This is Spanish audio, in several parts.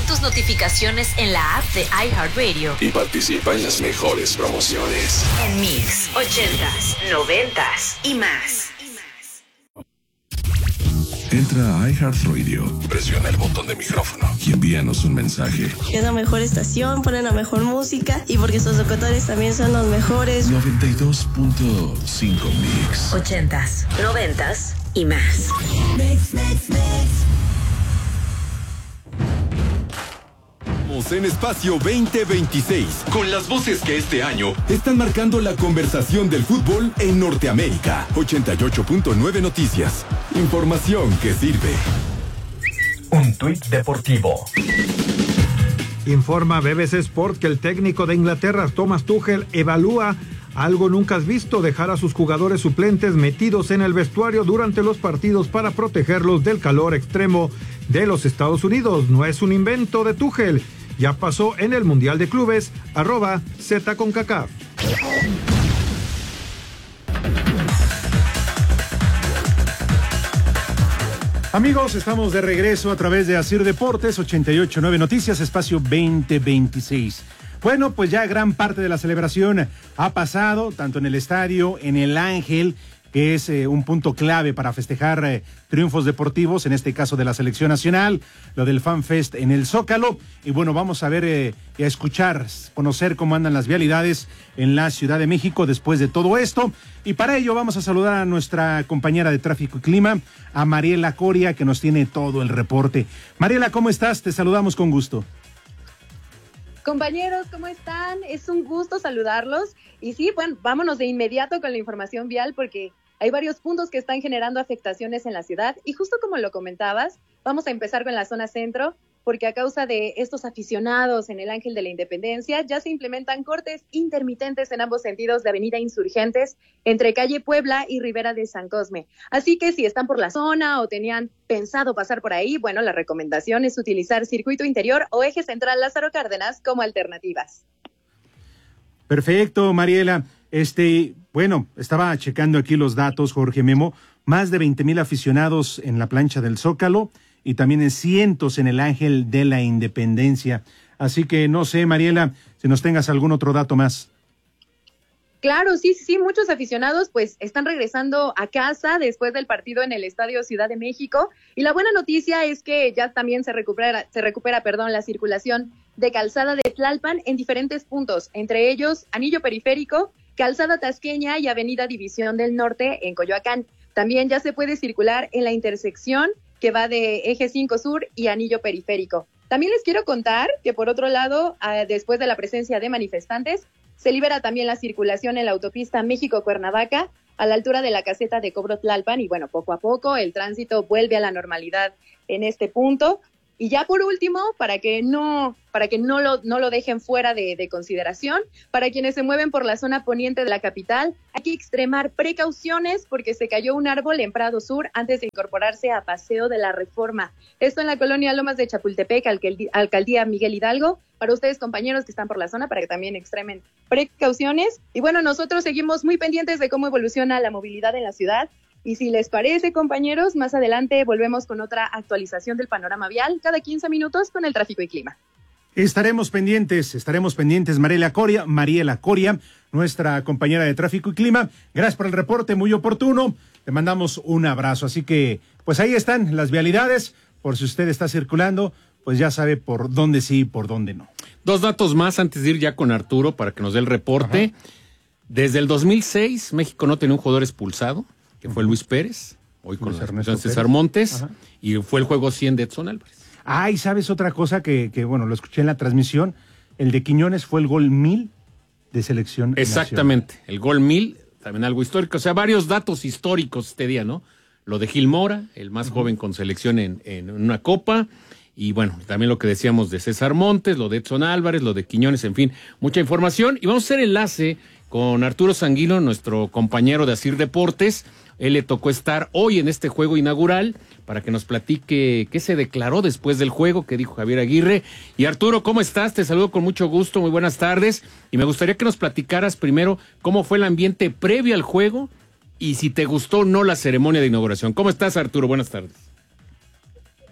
tus notificaciones en la app de iHeartRadio y participa en las mejores promociones. En Mix, 80s, 90s y más. Entra a iHeartRadio, presiona el botón de micrófono y envíanos un mensaje. Es la mejor estación, ponen la mejor música y porque sus locutores también son los mejores. 92.5 Mix. 80s, 90s y más. Mix. En Espacio 2026, con las voces que este año están marcando la conversación del fútbol en Norteamérica. 88.9 Noticias. Información que sirve. Un tuit deportivo. Informa BBC Sport que el técnico de Inglaterra, Thomas Tuchel, evalúa algo nunca visto: dejar a sus jugadores suplentes metidos en el vestuario durante los partidos para protegerlos del calor extremo de los Estados Unidos. No es un invento de Tuchel. Ya pasó en el Mundial de Clubes, @ZCONCACAF. Amigos, estamos de regreso a través de Asir Deportes, 88.9 Noticias, Espacio 2026. Bueno, pues ya gran parte de la celebración ha pasado, tanto en el estadio, en el Ángel, que es un punto clave para festejar triunfos deportivos, en este caso de la selección nacional, lo del Fan Fest en el Zócalo. Y bueno, vamos a ver y a escuchar, conocer cómo andan las vialidades en la Ciudad de México después de todo esto. Y para ello vamos a saludar a nuestra compañera de Tráfico y Clima, a Mariela Coria, que nos tiene todo el reporte. Mariela, ¿cómo estás? Te saludamos con gusto. Compañeros, ¿cómo están? Es un gusto saludarlos. Y sí, bueno, vámonos de inmediato con la información vial porque hay varios puntos que están generando afectaciones en la ciudad y justo como lo comentabas, vamos a empezar con la zona centro porque a causa de estos aficionados en el Ángel de la Independencia ya se implementan cortes intermitentes en ambos sentidos de Avenida Insurgentes entre calle Puebla y Ribera de San Cosme. Así que si están por la zona o tenían pensado pasar por ahí, bueno, la recomendación es utilizar circuito interior o eje central Lázaro Cárdenas como alternativas. Perfecto, Mariela. Bueno, estaba checando aquí los datos, Jorge Memo, más de 20,000 aficionados en la plancha del Zócalo y también en cientos en el Ángel de la Independencia. Así que no sé, Mariela, si nos tengas algún otro dato más. Claro, sí, muchos aficionados pues están regresando a casa después del partido en el Estadio Ciudad de México y la buena noticia es que ya también se recupera la circulación de Calzada de Tlalpan en diferentes puntos, entre ellos Anillo Periférico, Calzada Tasqueña y Avenida División del Norte en Coyoacán. También ya se puede circular en la intersección que va de Eje 5 Sur y Anillo Periférico. También les quiero contar que por otro lado, después de la presencia de manifestantes, se libera también la circulación en la autopista México-Cuernavaca a la altura de la caseta de Cobro Tlalpan y bueno, poco a poco el tránsito vuelve a la normalidad en este punto. Y ya por último, para que no lo dejen fuera de consideración, para quienes se mueven por la zona poniente de la capital, hay que extremar precauciones porque se cayó un árbol en Prado Sur antes de incorporarse a Paseo de la Reforma. Esto en la colonia Lomas de Chapultepec, Alcaldía Miguel Hidalgo. Para ustedes, compañeros que están por la zona, para que también extremen precauciones. Y bueno, nosotros seguimos muy pendientes de cómo evoluciona la movilidad en la ciudad. Y si les parece, compañeros, más adelante volvemos con otra actualización del panorama vial cada 15 minutos con el tráfico y clima. Estaremos pendientes, Mariela Coria, nuestra compañera de tráfico y clima. Gracias por el reporte, muy oportuno. Te mandamos un abrazo. Así que, pues ahí están las vialidades. Por si usted está circulando, pues ya sabe por dónde sí y por dónde no. Dos datos más antes de ir ya con Arturo para que nos dé el reporte. Ajá. Desde el 2006, México no tenía un jugador expulsado, que fue Luis Pérez, hoy con César Montes, ajá, y fue el juego 100 de Edson Álvarez. Ah, y sabes otra cosa que bueno, lo escuché en la transmisión, el de Quiñones fue el gol 1000 de selección Exactamente, nacional. El gol 1000, también algo histórico, o sea, varios datos históricos este día, ¿no? Lo de Gil Mora, el más joven con selección en una copa, y bueno, también lo que decíamos de César Montes, lo de Edson Álvarez, lo de Quiñones, en fin, mucha información, y vamos a hacer enlace con Arturo Sanguino, nuestro compañero de Asir Deportes. Él le tocó estar hoy en este juego inaugural para que nos platique qué se declaró después del juego, qué dijo Javier Aguirre. Y Arturo, ¿cómo estás? Te saludo con mucho gusto, muy buenas tardes. Y me gustaría que nos platicaras primero cómo fue el ambiente previo al juego y si te gustó o no la ceremonia de inauguración. ¿Cómo estás, Arturo? Buenas tardes.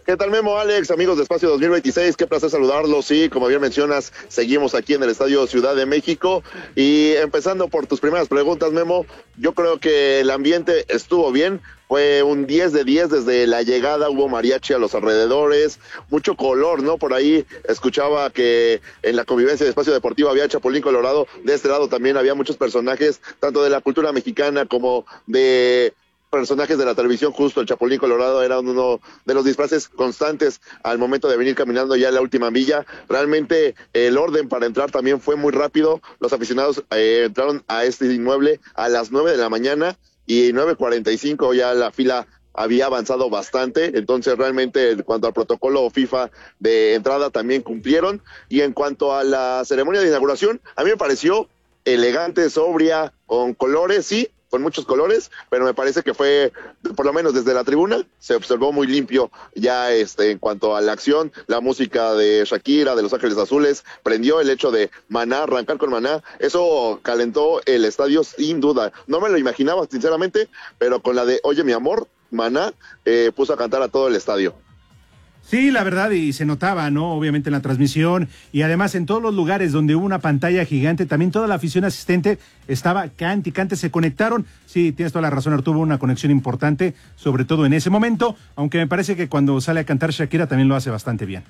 ¿Qué tal, Memo, Alex, amigos de Espacio 2026? Qué placer saludarlos. Sí, como bien mencionas, seguimos aquí en el Estadio Ciudad de México. Y empezando por tus primeras preguntas, Memo, yo creo que el ambiente estuvo bien. Fue un 10 de 10 desde la llegada, hubo mariachi a los alrededores, mucho color, ¿no? Por ahí escuchaba que en la convivencia de Espacio Deportivo había Chapulín Colorado, de este lado también había muchos personajes, tanto de la cultura mexicana como de personajes de la televisión. Justo el Chapulín Colorado era uno de los disfraces constantes al momento de venir caminando ya en la última milla. Realmente el orden para entrar también fue muy rápido, los aficionados entraron a este inmueble a las 9 de la mañana, y 9:45 ya la fila había avanzado bastante. Entonces realmente en cuanto al protocolo FIFA de entrada también cumplieron. Y en cuanto a la ceremonia de inauguración, a mí me pareció elegante, sobria, con colores, sí, con muchos colores, pero me parece que fue, por lo menos desde la tribuna, se observó muy limpio ya en cuanto a la acción. La música de Shakira, de Los Ángeles Azules, prendió. El hecho de Maná, arrancar con Maná, eso calentó el estadio sin duda. No me lo imaginaba, sinceramente, pero con la de Oye mi amor, Maná puso a cantar a todo el estadio. Sí, la verdad, y se notaba, ¿no? Obviamente en la transmisión, y además en todos los lugares donde hubo una pantalla gigante, también toda la afición asistente estaba cante y cante, se conectaron. Sí, tienes toda la razón, Arturo, hubo una conexión importante, sobre todo en ese momento, aunque me parece que cuando sale a cantar Shakira también lo hace bastante bien.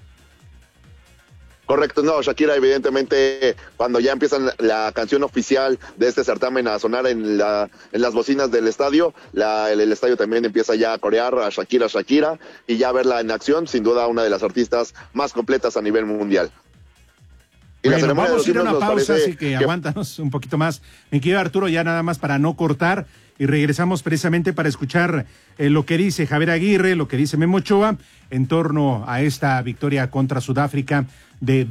Correcto, no, Shakira evidentemente cuando ya empiezan la canción oficial de este certamen a sonar en las bocinas del estadio, el estadio también empieza ya a corear a Shakira, y ya verla en acción, sin duda una de las artistas más completas a nivel mundial. Y bueno, vamos a ir a una pausa, así que aguántanos un poquito más. Mi querido Arturo, ya nada más para no cortar, y regresamos precisamente para escuchar lo que dice Javier Aguirre, lo que dice Memo Ochoa en torno a esta victoria contra Sudáfrica de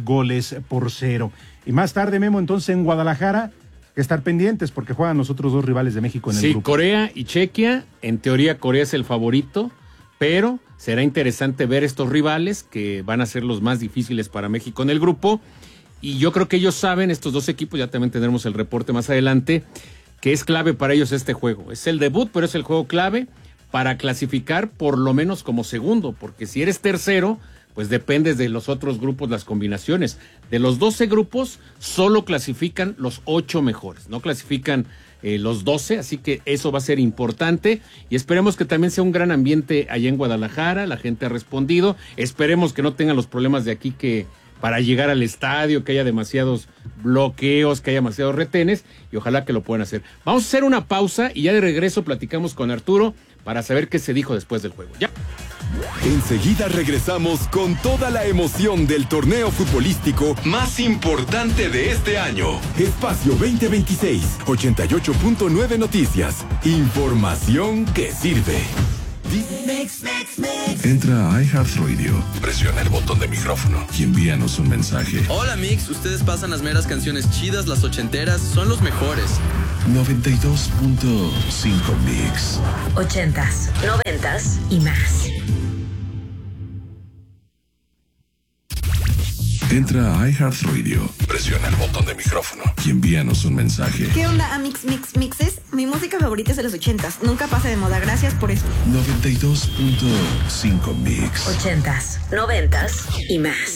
2-0. Y más tarde, Memo, entonces en Guadalajara, que estar pendientes porque juegan los otros dos rivales de México en el grupo. Sí, Corea y Chequia. En teoría Corea es el favorito, pero será interesante ver estos rivales que van a ser los más difíciles para México en el grupo. Y yo creo que ellos saben, estos dos equipos, ya también tendremos el reporte más adelante, que es clave para ellos este juego. Es el debut, pero es el juego clave para clasificar por lo menos como segundo, porque si eres tercero, pues dependes de los otros grupos, las combinaciones. De los 12 grupos, solo clasifican los 8 mejores, no clasifican los 12, así que eso va a ser importante, y esperemos que también sea un gran ambiente allá en Guadalajara. La gente ha respondido, esperemos que no tengan los problemas de aquí que para llegar al estadio, que haya demasiados bloqueos, que haya demasiados retenes, y ojalá que lo puedan hacer. Vamos a hacer una pausa y ya de regreso platicamos con Arturo para saber qué se dijo después del juego. Ya. Enseguida regresamos con toda la emoción del torneo futbolístico más importante de este año. Espacio 2026, 88.9 Noticias. Información que sirve. Entra a iHeartRadio, presiona el botón de micrófono y envíanos un mensaje. Hola Mix, ustedes pasan las meras canciones chidas, las ochenteras, son los mejores. 92.5 Mix. 80s, 90s y más. Entra a iHeartRadio, presiona el botón de micrófono y envíanos un mensaje. ¿Qué onda, Mixes? Mi música favorita es de los 80s. Nunca pasa de moda, gracias por eso. 92.5 Mix. 80s, 90s y más.